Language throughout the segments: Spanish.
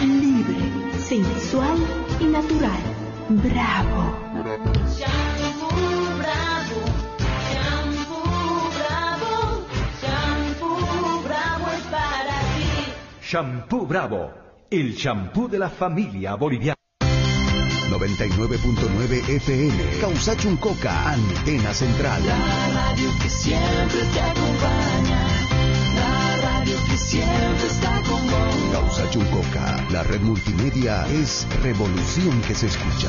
libre, sensual y natural. Bravo. Shampoo Bravo, Shampoo Bravo, Shampoo Bravo es para ti. Shampoo Bravo, el shampoo de la familia boliviana. 99.9 FM, Causachuncoca, Antena Central. La radio que siempre te acompaña, la radio que siempre está con vos. Causachuncoca, la red multimedia es revolución que se escucha.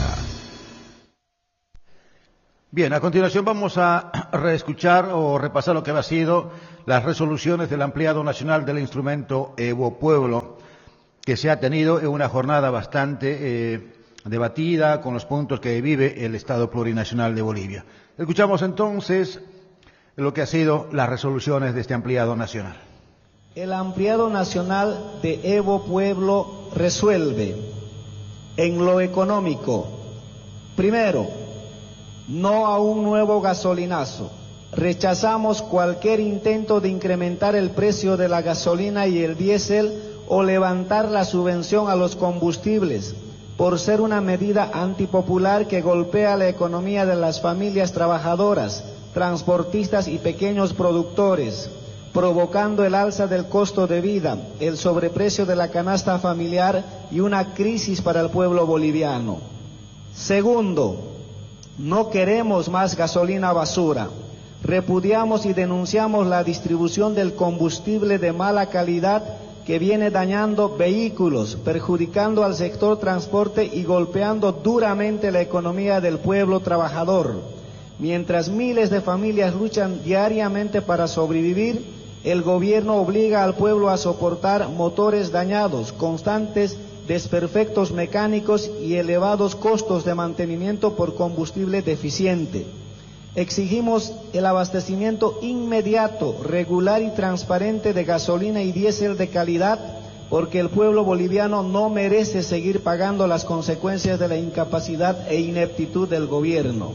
Bien, a continuación vamos a reescuchar o repasar lo que ha sido las resoluciones del ampliado nacional del instrumento Evo Pueblo, que se ha tenido en una jornada bastante debatida con los puntos que vive el Estado Plurinacional de Bolivia. Escuchamos entonces lo que ha sido las resoluciones de este ampliado nacional. El ampliado nacional de Evo Pueblo resuelve en lo económico. Primero, no a un nuevo gasolinazo. Rechazamos cualquier intento de incrementar el precio de la gasolina y el diésel o levantar la subvención a los combustibles, por ser una medida antipopular que golpea la economía de las familias trabajadoras, transportistas y pequeños productores, provocando el alza del costo de vida, el sobreprecio de la canasta familiar y una crisis para el pueblo boliviano. Segundo, no queremos más gasolina basura. Repudiamos y denunciamos la distribución del combustible de mala calidad que viene dañando vehículos, perjudicando al sector transporte y golpeando duramente la economía del pueblo trabajador. Mientras miles de familias luchan diariamente para sobrevivir, el gobierno obliga al pueblo a soportar motores dañados, constantes desperfectos mecánicos y elevados costos de mantenimiento por combustible deficiente. Exigimos el abastecimiento inmediato, regular y transparente de gasolina y diésel de calidad, porque el pueblo boliviano no merece seguir pagando las consecuencias de la incapacidad e ineptitud del gobierno.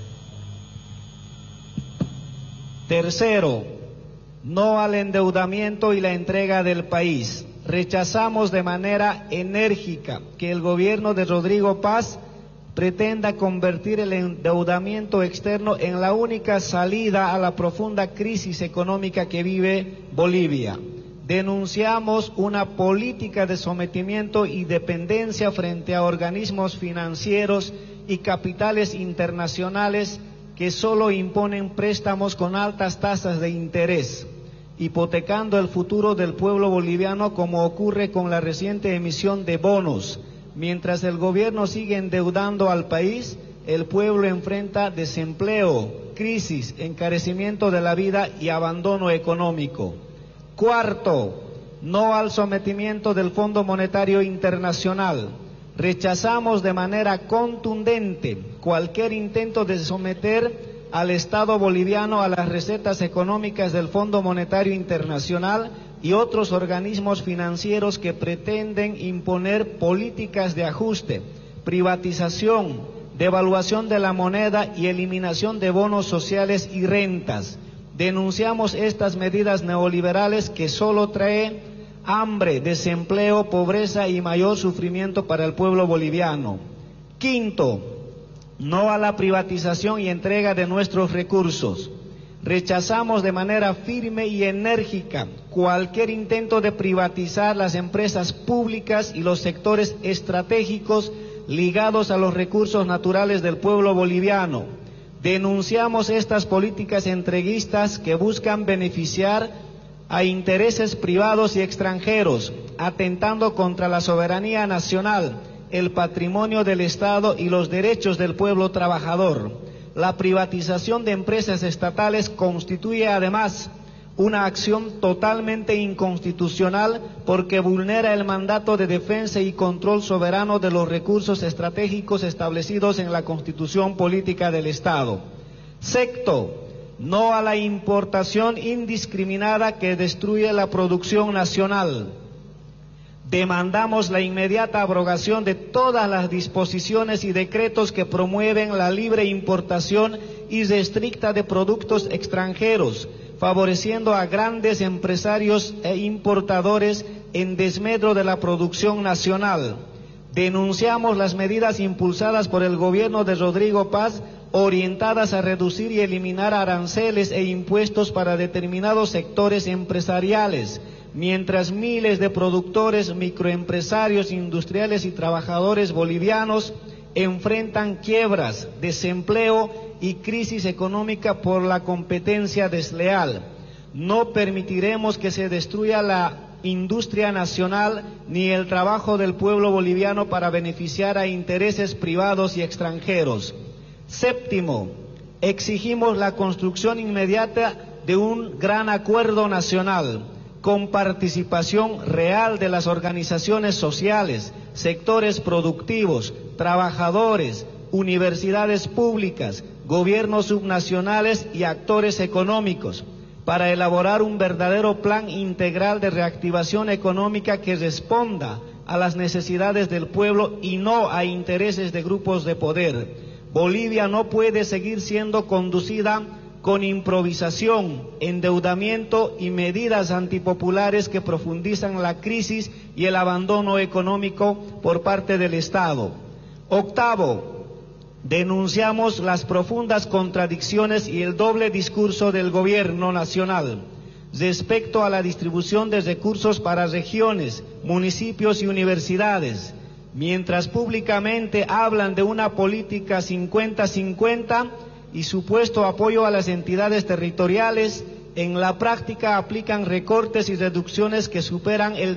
Tercero, no al endeudamiento y la entrega del país. Rechazamos de manera enérgica que el gobierno de Rodrigo Paz pretenda convertir el endeudamiento externo en la única salida a la profunda crisis económica que vive Bolivia. Denunciamos una política de sometimiento y dependencia frente a organismos financieros y capitales internacionales que solo imponen préstamos con altas tasas de interés, hipotecando el futuro del pueblo boliviano, como ocurre con la reciente emisión de bonos. Mientras el gobierno sigue endeudando al país, el pueblo enfrenta desempleo, crisis, encarecimiento de la vida y abandono económico. Cuarto, no al sometimiento del Fondo Monetario Internacional. Rechazamos de manera contundente cualquier intento de someter al Estado boliviano a las recetas económicas del Fondo Monetario Internacional y otros organismos financieros que pretenden imponer políticas de ajuste, privatización, devaluación de la moneda y eliminación de bonos sociales y rentas. Denunciamos estas medidas neoliberales que solo traen hambre, desempleo, pobreza y mayor sufrimiento para el pueblo boliviano. Quinto, no a la privatización y entrega de nuestros recursos. Rechazamos de manera firme y enérgica cualquier intento de privatizar las empresas públicas y los sectores estratégicos ligados a los recursos naturales del pueblo boliviano. Denunciamos estas políticas entreguistas que buscan beneficiar a intereses privados y extranjeros, atentando contra la soberanía nacional, el patrimonio del Estado y los derechos del pueblo trabajador. La privatización de empresas estatales constituye además una acción totalmente inconstitucional porque vulnera el mandato de defensa y control soberano de los recursos estratégicos establecidos en la Constitución Política del Estado. Sexto, no a la importación indiscriminada que destruye la producción nacional. Demandamos la inmediata abrogación de todas las disposiciones y decretos que promueven la libre importación irrestricta de productos extranjeros, favoreciendo a grandes empresarios e importadores en desmedro de la producción nacional. Denunciamos las medidas impulsadas por el gobierno de Rodrigo Paz, orientadas a reducir y eliminar aranceles e impuestos para determinados sectores empresariales, mientras miles de productores, microempresarios, industriales y trabajadores bolivianos enfrentan quiebras, desempleo y crisis económica por la competencia desleal. No permitiremos que se destruya la industria nacional ni el trabajo del pueblo boliviano para beneficiar a intereses privados y extranjeros. Séptimo, exigimos la construcción inmediata de un gran acuerdo nacional con participación real de las organizaciones sociales, sectores productivos, trabajadores, universidades públicas, gobiernos subnacionales y actores económicos, para elaborar un verdadero plan integral de reactivación económica que responda a las necesidades del pueblo y no a intereses de grupos de poder. Bolivia no puede seguir siendo conducida con improvisación, endeudamiento y medidas antipopulares que profundizan la crisis y el abandono económico por parte del Estado. Octavo, denunciamos las profundas contradicciones y el doble discurso del gobierno nacional respecto a la distribución de recursos para regiones, municipios y universidades. Mientras públicamente hablan de una política 50-50 y supuesto apoyo a las entidades territoriales, en la práctica aplican recortes y reducciones que superan el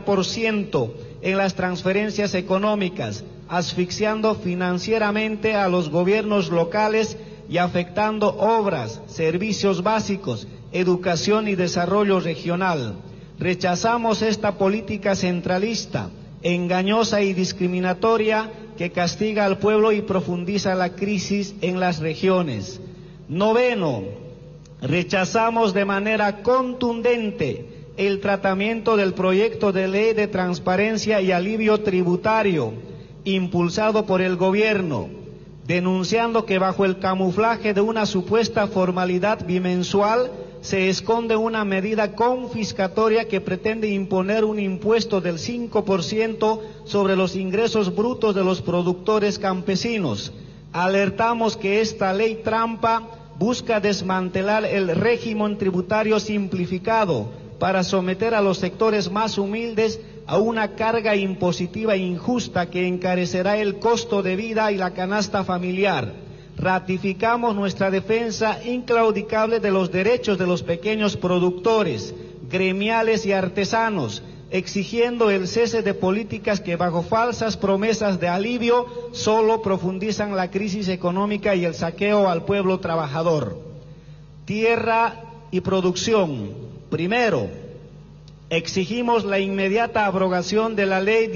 30% en las transferencias económicas, asfixiando financieramente a los gobiernos locales y afectando obras, servicios básicos, educación y desarrollo regional. Rechazamos esta política centralista, engañosa y discriminatoria que castiga al pueblo y profundiza la crisis en las regiones. Noveno, rechazamos de manera contundente el tratamiento del proyecto de ley de transparencia y alivio tributario impulsado por el gobierno, denunciando que bajo el camuflaje de una supuesta formalidad bimensual se esconde una medida confiscatoria que pretende imponer un impuesto del 5% sobre los ingresos brutos de los productores campesinos. Alertamos que esta ley trampa busca desmantelar el régimen tributario simplificado para someter a los sectores más humildes a una carga impositiva injusta que encarecerá el costo de vida y la canasta familiar. Ratificamos nuestra defensa inclaudicable de los derechos de los pequeños productores, gremiales y artesanos, exigiendo el cese de políticas que bajo falsas promesas de alivio solo profundizan la crisis económica y el saqueo al pueblo trabajador. Tierra y producción. Primero, exigimos la inmediata abrogación de la Ley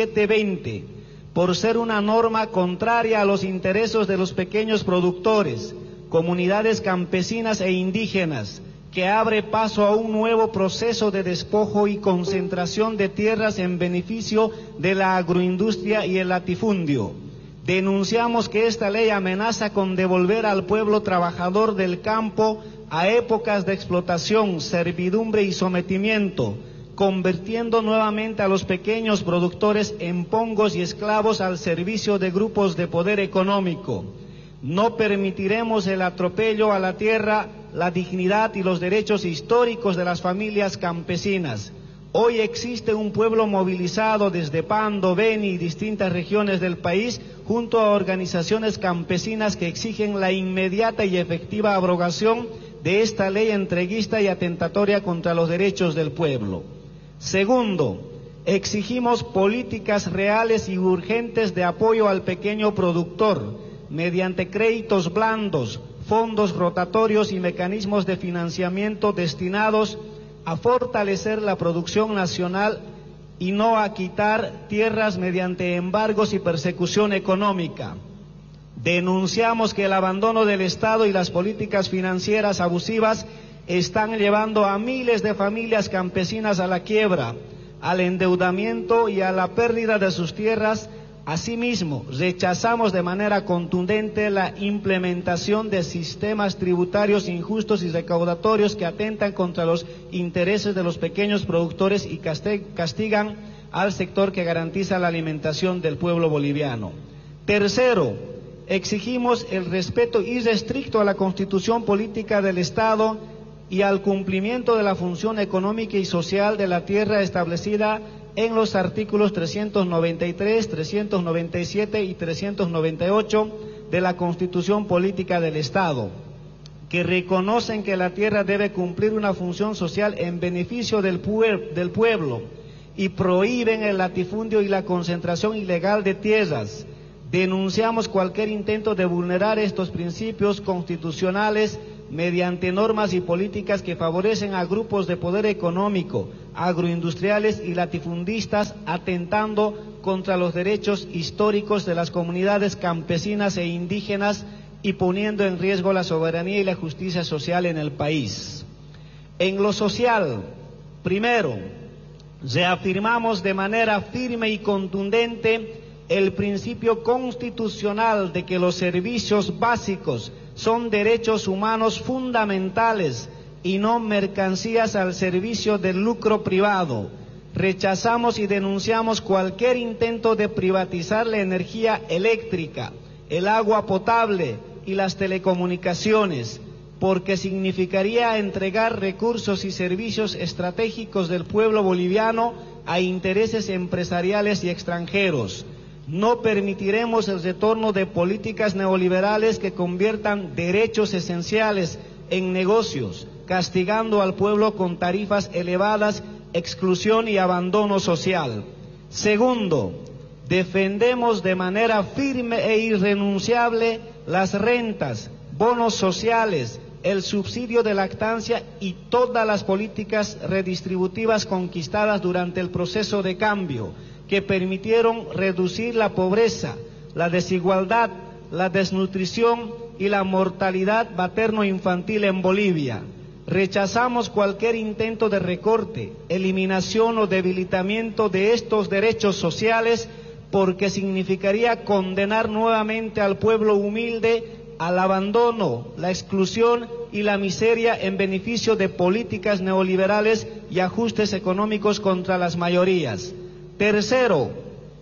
1720, por ser una norma contraria a los intereses de los pequeños productores, comunidades campesinas e indígenas, que abre paso a un nuevo proceso de despojo y concentración de tierras en beneficio de la agroindustria y el latifundio. Denunciamos que esta ley amenaza con devolver al pueblo trabajador del campo a épocas de explotación, servidumbre y sometimiento, convirtiendo nuevamente a los pequeños productores en pongos y esclavos al servicio de grupos de poder económico. No permitiremos el atropello a la tierra, la dignidad y los derechos históricos de las familias campesinas. Hoy existe un pueblo movilizado desde Pando, Beni y distintas regiones del país, junto a organizaciones campesinas que exigen la inmediata y efectiva abrogación de esta ley entreguista y atentatoria contra los derechos del pueblo. Segundo, exigimos políticas reales y urgentes de apoyo al pequeño productor, mediante créditos blandos, fondos rotatorios y mecanismos de financiamiento destinados a fortalecer la producción nacional y no a quitar tierras mediante embargos y persecución económica. Denunciamos que el abandono del Estado y las políticas financieras abusivas están llevando a miles de familias campesinas a la quiebra, al endeudamiento y a la pérdida de sus tierras Asimismo, rechazamos de manera contundente la implementación de sistemas tributarios injustos y recaudatorios que atentan contra los intereses de los pequeños productores y castigan al sector que garantiza la alimentación del pueblo boliviano. Tercero, exigimos el respeto irrestricto a la Constitución Política del Estado y al cumplimiento de la función económica y social de la tierra establecida en los artículos 393, 397 y 398 de la Constitución Política del Estado, que reconocen que la tierra debe cumplir una función social en beneficio del pueblo y prohíben el latifundio y la concentración ilegal de tierras. Denunciamos cualquier intento de vulnerar estos principios constitucionales mediante normas y políticas que favorecen a grupos de poder económico, agroindustriales y latifundistas, atentando contra los derechos históricos de las comunidades campesinas e indígenas y poniendo en riesgo la soberanía y la justicia social en el país. En lo social, primero, reafirmamos de manera firme y contundente el principio constitucional de que los servicios básicos son derechos humanos fundamentales y no mercancías al servicio del lucro privado. Rechazamos y denunciamos cualquier intento de privatizar la energía eléctrica, el agua potable y las telecomunicaciones, porque significaría entregar recursos y servicios estratégicos del pueblo boliviano a intereses empresariales y extranjeros. No permitiremos el retorno de políticas neoliberales que conviertan derechos esenciales en negocios, castigando al pueblo con tarifas elevadas, exclusión y abandono social. Segundo, defendemos de manera firme e irrenunciable las rentas, bonos sociales, el subsidio de lactancia y todas las políticas redistributivas conquistadas durante el proceso de cambio, que permitieron reducir la pobreza, la desigualdad, la desnutrición y la mortalidad materno-infantil en Bolivia. Rechazamos cualquier intento de recorte, eliminación o debilitamiento de estos derechos sociales, porque significaría condenar nuevamente al pueblo humilde al abandono, la exclusión y la miseria en beneficio de políticas neoliberales y ajustes económicos contra las mayorías. Tercero,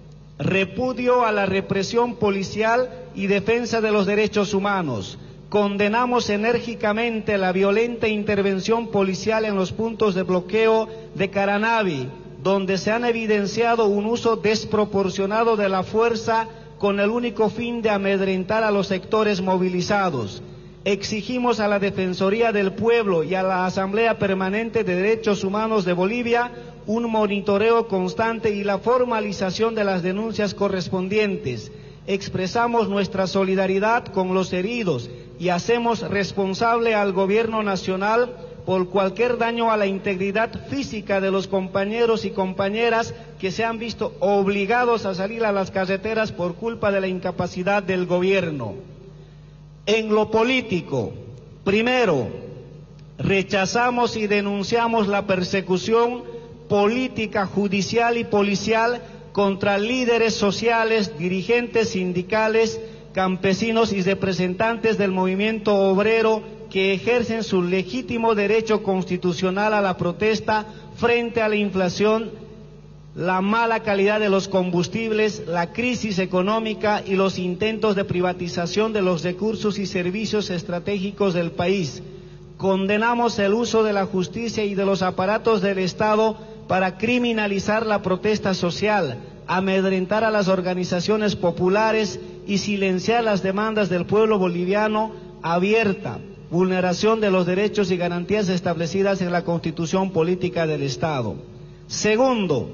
repudio a la represión policial y defensa de los derechos humanos. Condenamos enérgicamente la violenta intervención policial en los puntos de bloqueo de Caranavi, donde se han evidenciado un uso desproporcionado de la fuerza con el único fin de amedrentar a los sectores movilizados. Exigimos a la Defensoría del Pueblo y a la Asamblea Permanente de Derechos Humanos de Bolivia un monitoreo constante y la formalización de las denuncias correspondientes. Expresamos nuestra solidaridad con los heridos y hacemos responsable al Gobierno Nacional por cualquier daño a la integridad física de los compañeros y compañeras que se han visto obligados a salir a las carreteras por culpa de la incapacidad del gobierno. En lo político, primero, rechazamos y denunciamos la persecución política, judicial y policial contra líderes sociales, dirigentes sindicales, campesinos y representantes del movimiento obrero que ejercen su legítimo derecho constitucional a la protesta frente a la inflación, la mala calidad de los combustibles, la crisis económica y los intentos de privatización de los recursos y servicios estratégicos del país. Condenamos el uso de la justicia y de los aparatos del Estado para criminalizar la protesta social, amedrentar a las organizaciones populares y silenciar las demandas del pueblo boliviano abierta, vulneración de los derechos y garantías establecidas en la Constitución Política del Estado. Segundo,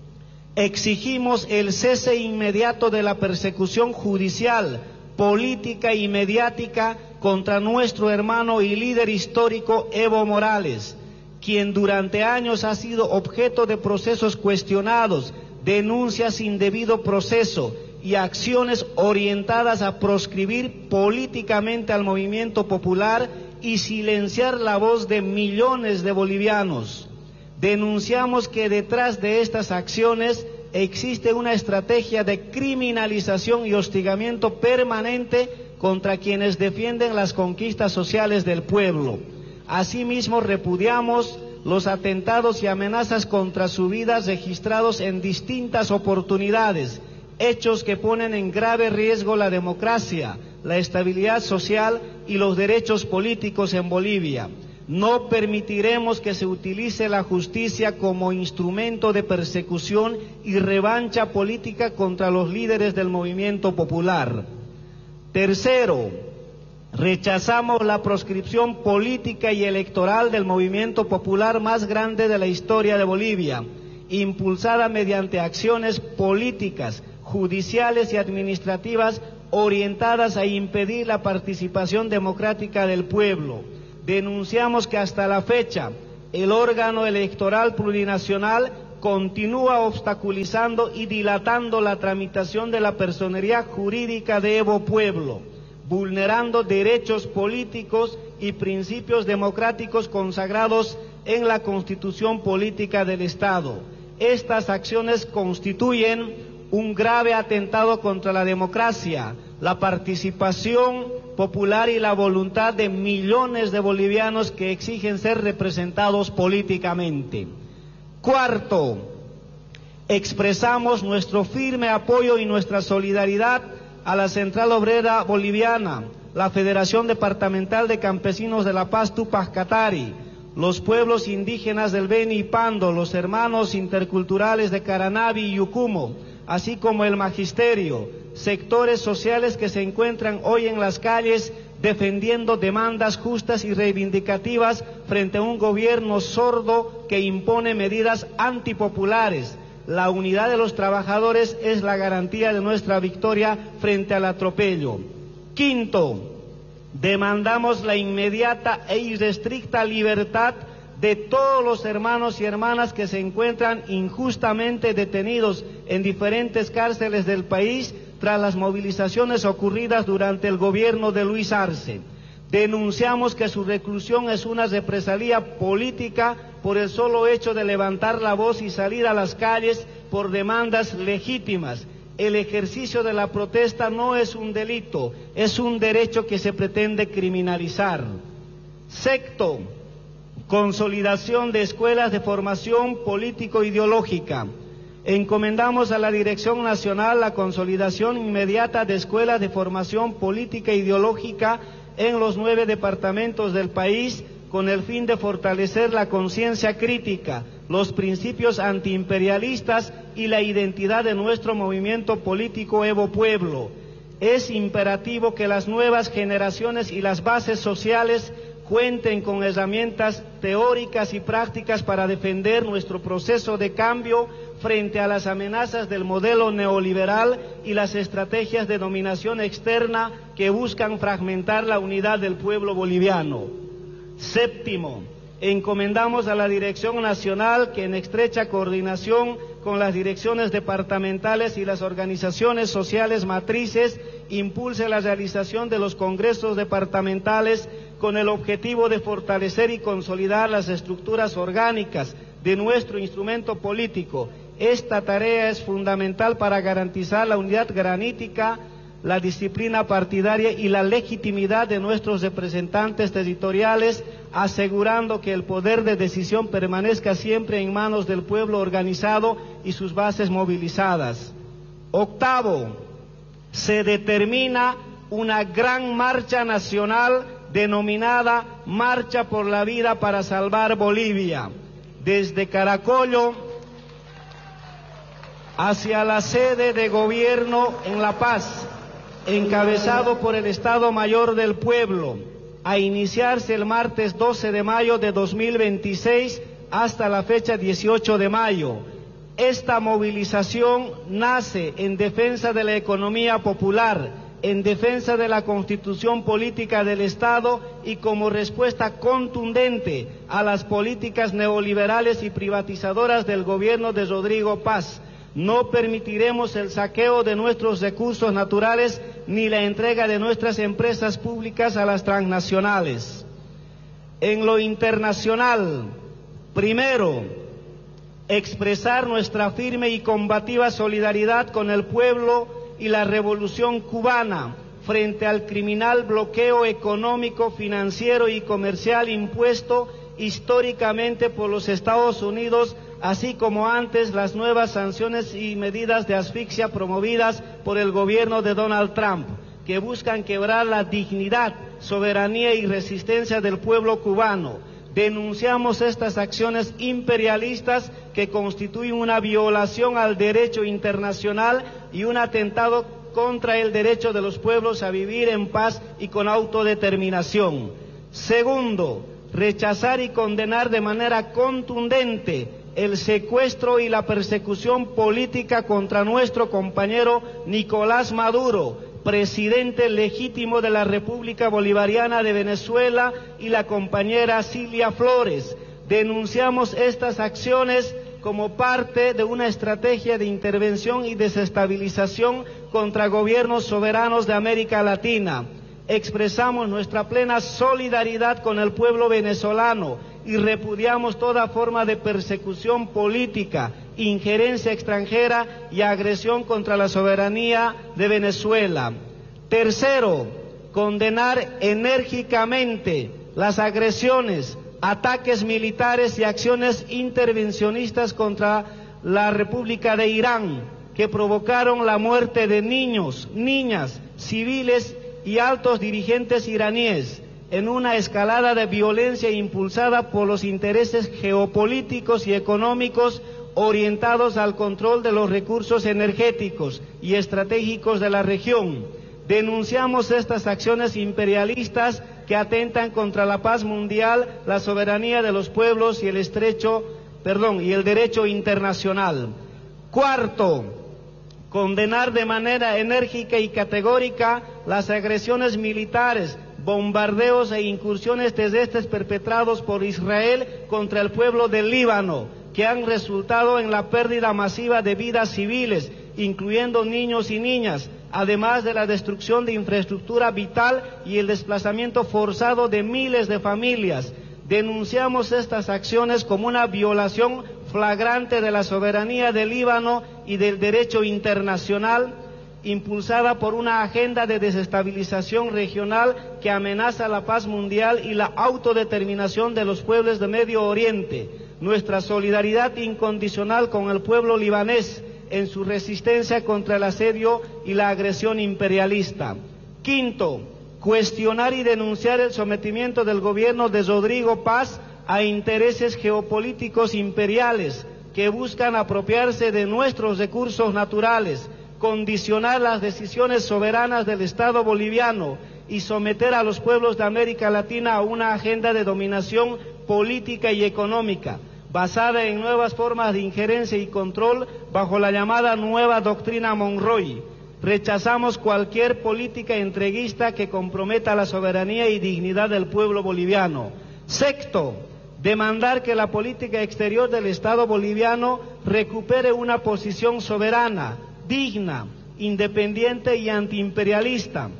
exigimos el cese inmediato de la persecución judicial, política y mediática contra nuestro hermano y líder histórico Evo Morales, quien durante años ha sido objeto de procesos cuestionados, denuncias sin debido proceso y acciones orientadas a proscribir políticamente al movimiento popular y silenciar la voz de millones de bolivianos. Denunciamos que detrás de estas acciones existe una estrategia de criminalización y hostigamiento permanente contra quienes defienden las conquistas sociales del pueblo. Asimismo, repudiamos los atentados y amenazas contra su vida registrados en distintas oportunidades, hechos que ponen en grave riesgo la democracia, la estabilidad social y los derechos políticos en Bolivia. No permitiremos que se utilice la justicia como instrumento de persecución y revancha política contra los líderes del movimiento popular. Tercero, rechazamos la proscripción política y electoral del movimiento popular más grande de la historia de Bolivia, impulsada mediante acciones políticas, judiciales y administrativas orientadas a impedir la participación democrática del pueblo. Denunciamos que hasta la fecha el órgano electoral plurinacional continúa obstaculizando y dilatando la tramitación de la personería jurídica de Evo Pueblo, vulnerando derechos políticos y principios democráticos consagrados en la Constitución Política del Estado. Estas acciones constituyen un grave atentado contra la democracia, la participación popular y la voluntad de millones de bolivianos que exigen ser representados políticamente. Cuarto, expresamos nuestro firme apoyo y nuestra solidaridad a la Central Obrera Boliviana, la Federación Departamental de Campesinos de La Paz Tupac Katari, los pueblos indígenas del Beni y Pando, los hermanos interculturales de Caranavi y Yucumo, así como el magisterio, sectores sociales que se encuentran hoy en las calles defendiendo demandas justas y reivindicativas frente a un gobierno sordo que impone medidas antipopulares. La unidad de los trabajadores es la garantía de nuestra victoria frente al atropello. Quinto, demandamos la inmediata e irrestricta libertad de todos los hermanos y hermanas que se encuentran injustamente detenidos en diferentes cárceles del país tras las movilizaciones ocurridas durante el gobierno de Luis Arce. Denunciamos que su reclusión es una represalia política por el solo hecho de levantar la voz y salir a las calles por demandas legítimas. El ejercicio de la protesta no es un delito, es un derecho que se pretende criminalizar. Sexto, consolidación de escuelas de formación político-ideológica. Encomendamos a la Dirección Nacional la consolidación inmediata de escuelas de formación política e ideológica en los 9 departamentos del país, con el fin de fortalecer la conciencia crítica, los principios antiimperialistas y la identidad de nuestro movimiento político Evo Pueblo. Es imperativo que las nuevas generaciones y las bases sociales cuenten con herramientas teóricas y prácticas para defender nuestro proceso de cambio frente a las amenazas del modelo neoliberal y las estrategias de dominación externa que buscan fragmentar la unidad del pueblo boliviano. Séptimo, encomendamos a la Dirección Nacional que en estrecha coordinación con las direcciones departamentales y las organizaciones sociales matrices impulse la realización de los congresos departamentales con el objetivo de fortalecer y consolidar las estructuras orgánicas de nuestro instrumento político. Esta tarea es fundamental para garantizar la unidad granítica, la disciplina partidaria y la legitimidad de nuestros representantes territoriales, asegurando que el poder de decisión permanezca siempre en manos del pueblo organizado y sus bases movilizadas. Octavo, se determina una gran marcha nacional denominada Marcha por la Vida para Salvar Bolivia, desde Caracollo hacia la sede de gobierno en La Paz, encabezado por el Estado Mayor del Pueblo, a iniciarse el martes 12 de mayo de 2026 hasta la fecha 18 de mayo. Esta movilización nace en defensa de la economía popular, en defensa de la Constitución Política del Estado y como respuesta contundente a las políticas neoliberales y privatizadoras del gobierno de Rodrigo Paz. No permitiremos el saqueo de nuestros recursos naturales ni la entrega de nuestras empresas públicas a las transnacionales. En lo internacional, primero, expresar nuestra firme y combativa solidaridad con el pueblo y la revolución cubana frente al criminal bloqueo económico, financiero y comercial impuesto históricamente por los Estados Unidos, así como antes las nuevas sanciones y medidas de asfixia promovidas por el gobierno de Donald Trump, que buscan quebrar la dignidad, soberanía y resistencia del pueblo cubano. Denunciamos estas acciones imperialistas que constituyen una violación al derecho internacional y un atentado contra el derecho de los pueblos a vivir en paz y con autodeterminación. Segundo, rechazar y condenar de manera contundente el secuestro y la persecución política contra nuestro compañero Nicolás Maduro, presidente legítimo de la República Bolivariana de Venezuela, y la compañera Cilia Flores. Denunciamos estas acciones como parte de una estrategia de intervención y desestabilización contra gobiernos soberanos de América Latina. Expresamos nuestra plena solidaridad con el pueblo venezolano y repudiamos toda forma de persecución política, injerencia extranjera y agresión contra la soberanía de Venezuela. Tercero, condenar enérgicamente las agresiones, ataques militares y acciones intervencionistas contra la República de Irán, que provocaron la muerte de niños, niñas, civiles y altos dirigentes iraníes, en una escalada de violencia impulsada por los intereses geopolíticos y económicos orientados al control de los recursos energéticos y estratégicos de la región. Denunciamos estas acciones imperialistas que atentan contra la paz mundial, la soberanía de los pueblos y el derecho internacional. Cuarto, condenar de manera enérgica y categórica las agresiones militares, bombardeos e incursiones terrestres perpetrados por Israel contra el pueblo del Líbano, que han resultado en la pérdida masiva de vidas civiles, incluyendo niños y niñas, además de la destrucción de infraestructura vital y el desplazamiento forzado de miles de familias. Denunciamos estas acciones como una violación flagrante de la soberanía del Líbano y del derecho internacional, impulsada por una agenda de desestabilización regional que amenaza la paz mundial y la autodeterminación de los pueblos de Medio Oriente. Nuestra solidaridad incondicional con el pueblo libanés en su resistencia contra el asedio y la agresión imperialista. Quinto, cuestionar y denunciar el sometimiento del gobierno de Rodrigo Paz a intereses geopolíticos imperiales que buscan apropiarse de nuestros recursos naturales, condicionar las decisiones soberanas del Estado boliviano y someter a los pueblos de América Latina a una agenda de dominación política y económica, basada en nuevas formas de injerencia y control bajo la llamada nueva doctrina Monroy. Rechazamos cualquier política entreguista que comprometa la soberanía y dignidad del pueblo boliviano. Sexto, demandar que la política exterior del Estado boliviano recupere una posición soberana, digna, independiente y antiimperialista,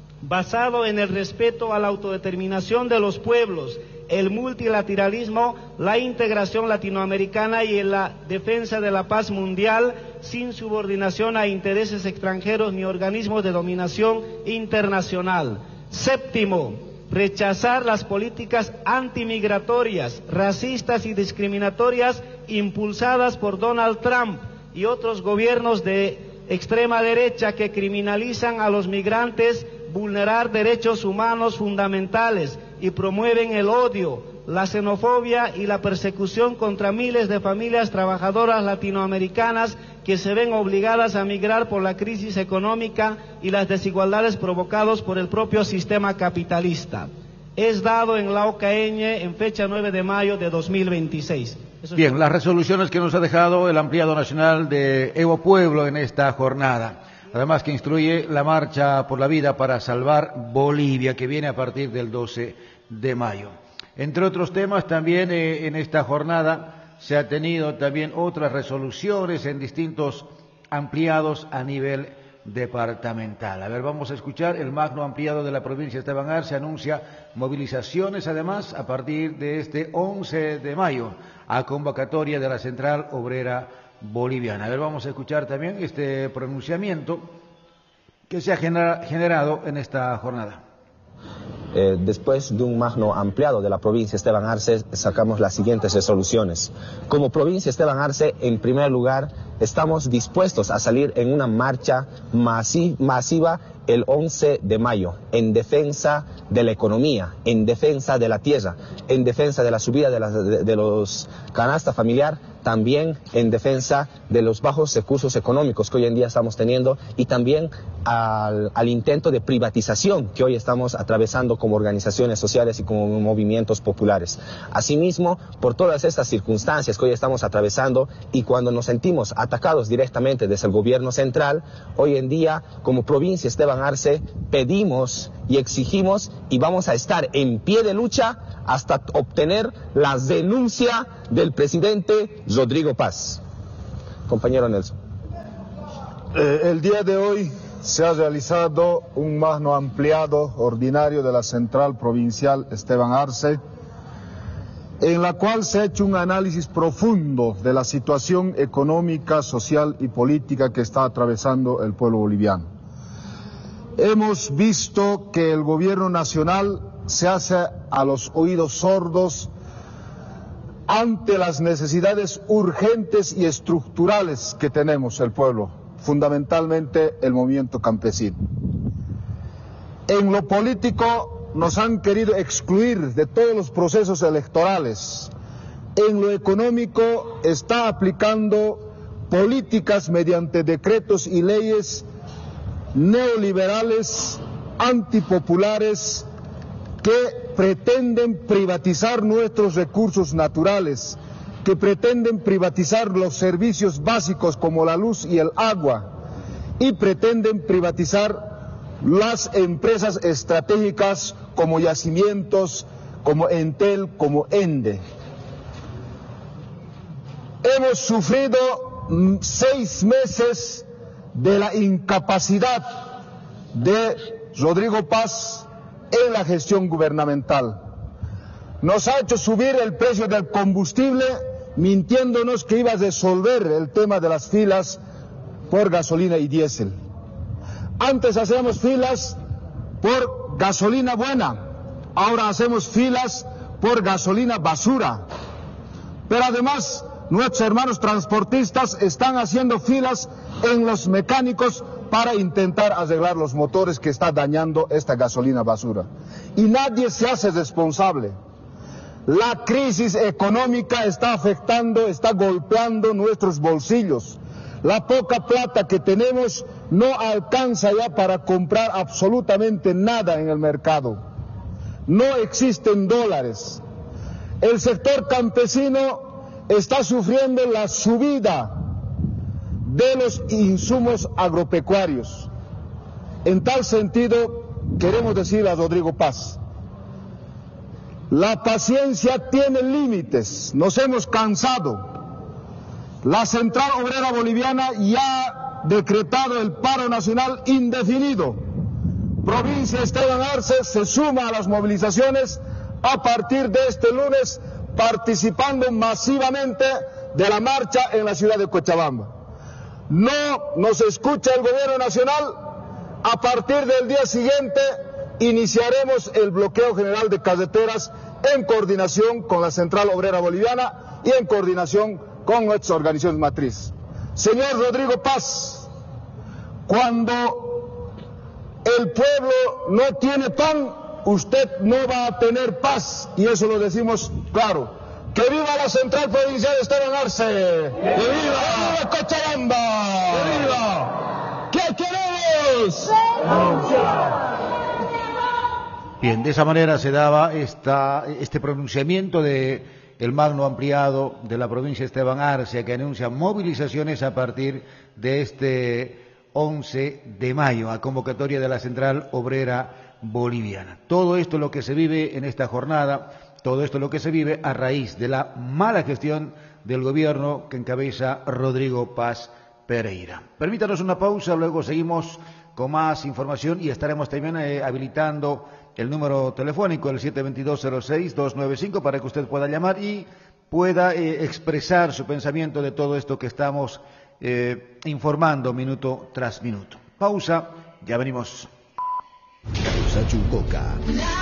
basado en el respeto a la autodeterminación de los pueblos, el multilateralismo, la integración latinoamericana y en la defensa de la paz mundial, sin subordinación a intereses extranjeros ni organismos de dominación internacional. Séptimo, rechazar las políticas antimigratorias, racistas y discriminatorias impulsadas por Donald Trump y otros gobiernos de extrema derecha que criminalizan a los migrantes, vulnerar derechos humanos fundamentales y promueven el odio, la xenofobia y la persecución contra miles de familias trabajadoras latinoamericanas que se ven obligadas a migrar por la crisis económica y las desigualdades provocadas por el propio sistema capitalista. Es dado en la OCAN en fecha 9 de mayo de 2026. Bien, las resoluciones que nos ha dejado el ampliado nacional de Evo Pueblo en esta jornada. Además que instruye la marcha por la vida para salvar Bolivia, que viene a partir del 12 de mayo. Entre otros temas, también en esta jornada se ha tenido también otras resoluciones en distintos ampliados a nivel departamental. A ver, vamos a escuchar el magno ampliado de la provincia de Esteban Arce anuncia movilizaciones además a partir de este 11 de mayo a convocatoria de la Central Obrera Boliviana. A ver, vamos a escuchar también este pronunciamiento que se ha generado en esta jornada. Después de un magno ampliado de la provincia Esteban Arce, sacamos las siguientes resoluciones. Como provincia Esteban Arce, en primer lugar, estamos dispuestos a salir en una marcha masiva el 11 de mayo, en defensa de la economía, en defensa de la tierra, en defensa de la subida de los canasta familiar, también en defensa de los bajos recursos económicos que hoy en día estamos teniendo y también al intento de privatización que hoy estamos atravesando como organizaciones sociales y como movimientos populares. Asimismo, por todas estas circunstancias que hoy estamos atravesando y cuando nos sentimos atacados directamente desde el gobierno central, hoy en día, como provincia Esteban Arce, pedimos y exigimos y vamos a estar en pie de lucha hasta obtener la denuncia del presidente Rodrigo Paz. Compañero Nelson. El día de hoy se ha realizado un magno ampliado ordinario de la Central Provincial Esteban Arce, en la cual se ha hecho un análisis profundo de la situación económica, social y política que está atravesando el pueblo boliviano. Hemos visto que el gobierno nacional se hace a los oídos sordos ante las necesidades urgentes y estructurales que tenemos el pueblo, fundamentalmente el movimiento campesino. En lo político nos han querido excluir de todos los procesos electorales. En lo económico está aplicando políticas mediante decretos y leyes neoliberales, antipopulares, que pretenden privatizar nuestros recursos naturales, que pretenden privatizar los servicios básicos como la luz y el agua, y pretenden privatizar las empresas estratégicas como Yacimientos, como Entel, como Ende. Hemos sufrido 6 meses de la incapacidad de Rodrigo Paz en la gestión gubernamental. Nos ha hecho subir el precio del combustible mintiéndonos que iba a resolver el tema de las filas por gasolina y diésel. Antes hacíamos filas por gasolina buena, ahora hacemos filas por gasolina basura. Pero además nuestros hermanos transportistas están haciendo filas en los mecánicos para intentar arreglar los motores que está dañando esta gasolina basura. Y nadie se hace responsable. La crisis económica está afectando, está golpeando nuestros bolsillos. La poca plata que tenemos no alcanza ya para comprar absolutamente nada en el mercado. No existen dólares. El sector campesino está sufriendo la subida de los insumos agropecuarios. En tal sentido, queremos decirle a Rodrigo Paz, la paciencia tiene límites, nos hemos cansado. La Central Obrera Boliviana ya ha decretado el paro nacional indefinido. Provincia Esteban Arce se suma a las movilizaciones a partir de este lunes, participando masivamente de la marcha en la ciudad de Cochabamba. No nos escucha el gobierno nacional, a partir del día siguiente iniciaremos el bloqueo general de carreteras en coordinación con la Central Obrera Boliviana y en coordinación con nuestras organizaciones matriz. Señor Rodrigo Paz, cuando el pueblo no tiene pan, usted no va a tener paz, y eso lo decimos claro. ¡Que viva la Central Provincial de Esteban Arce! ¡Que viva! ¡Que viva Cochabamba! ¡Que viva! ¿Qué queremos? Bien, de esa manera se daba este pronunciamiento de el magno ampliado de la provincia de Esteban Arce, que anuncia movilizaciones a partir de este 11 de mayo, a convocatoria de la Central Obrera Boliviana. Todo esto es lo que se vive en esta jornada, todo esto es lo que se vive a raíz de la mala gestión del gobierno que encabeza Rodrigo Paz Pereira. Permítanos una pausa, luego seguimos con más información y estaremos también habilitando el número telefónico, el 722-06-295, para que usted pueda llamar y pueda expresar su pensamiento de todo esto que estamos informando minuto tras minuto. Pausa, ya venimos. Causa Chucoca.